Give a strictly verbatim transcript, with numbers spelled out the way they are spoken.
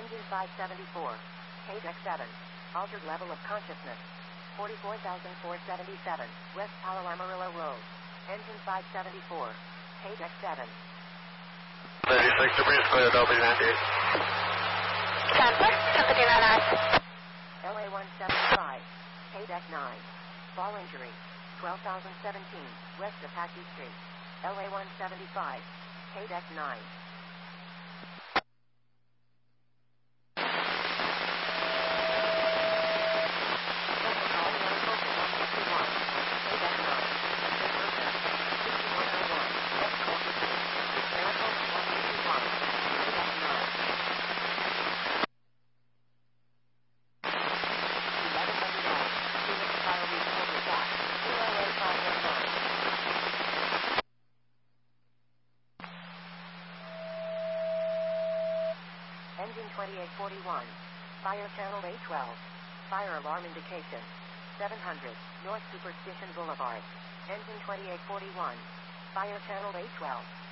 Engine five seventy-four. K D E C seven. Altered level of consciousness. forty-four thousand four hundred seventy-seven. West Palo Amarillo Road. Engine five seventy-four. K D E C seven. thirty-six degrees clear, Dolby ninety-eight. Southwest, company radar. L A one seventy-five. K D E C nine. Fall injury. twelve thousand seventeen. West Apache Street. L A one seventy-five. K D E C nine. Engine twenty-eight forty-one. Fire channel A twelve. Fire alarm indication. seven hundred. North Superstition Boulevard. Engine twenty-eight forty-one. Fire channel A twelve.